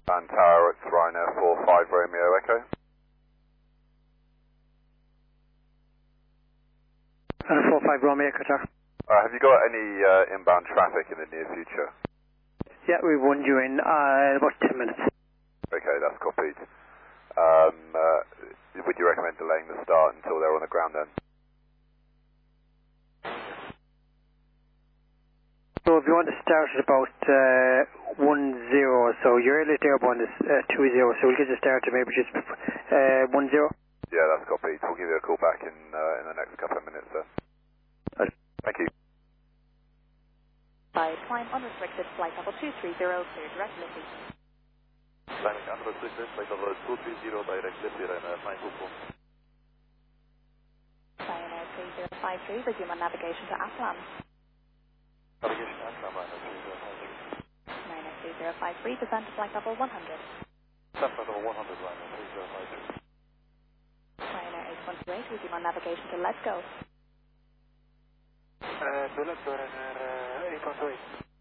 And Tower, it's Ryanair 45 Romeo Echo. 45 Romeo Echo, Tower. Have you got any inbound traffic in the near future? Yeah, we warned you in about 10 minutes. Okay, that's copied. Would you recommend delaying the start until they're on the ground then? So if you want to start at about 10, so your earliest airborne is 20, so we'll get you started maybe just 10. Yeah, that's copied. We'll give you a call back in the next couple of minutes then. Thank you. By climb unrestricted, flight level 230, clear direct Liffey. Climbing unrestricted, flight level 230, direct Liffey, Ryanair 924. Ryanair 3053, resume on navigation to Aslan. Navigation Aslan, Ryanair 3053. Ryanair 3053, descend to flight level 100. Descent flight level 100, Ryanair 3053. Ryanair 8128, resume on navigation to Let's Go. To Let's Go, Ryanair 8128.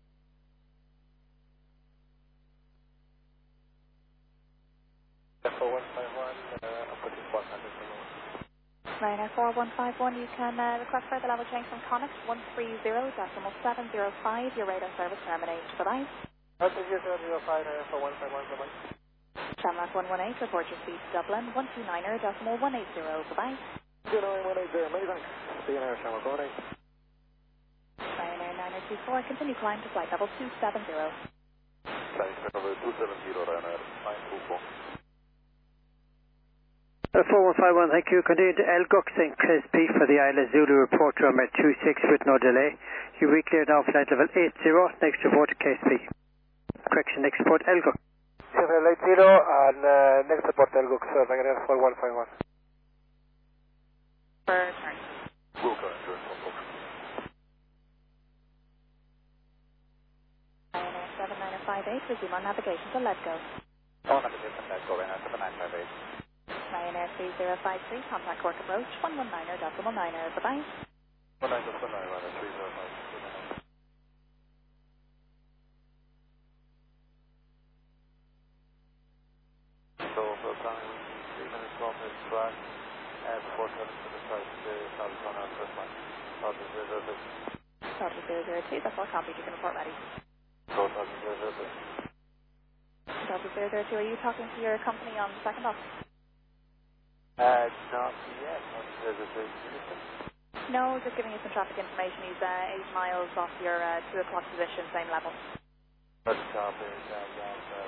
Ryanair 4151, you can request further level change from Connex 130.705, your radar service terminates. Bye-bye. Okay, 005, Ryanair 4151, bye-bye. Shamrock 118, report your speed to Dublin, 129.180, bye-bye. 09180, many thanks. Ryanair Shamrock 118. Ryanair 9024, continue climb to flight level 270. Climbing flight level 270, Ryanair 924. 4151, thank you. Continue to Elgok St. Crispy for the Isla Zulu report to runway 26 with no delay. You will be cleared now flight level 80, next report to KSP. Correction, next report Elgok. 780 and next report Elgok, sir, Ryanair 4151. Return. Will go into Ryanair 7958, resume on navigation to Let's Go. On navigation, Let's Go, Ryanair 7958. Ryanair 3053, contact Cork approach, 119.9, bye-bye. 19.9, Ryanair 3053. So, for planning 3 minutes off this track, before turning to the side, South on our first line. South 006. Delta 002, that's all copied, you can report ready. So, South 006. Delta 002, are you talking to your company on the second off? Not yet, not 006. No, just giving you some traffic information. He's 8 miles off your 2 o'clock position, same level. Let's copy,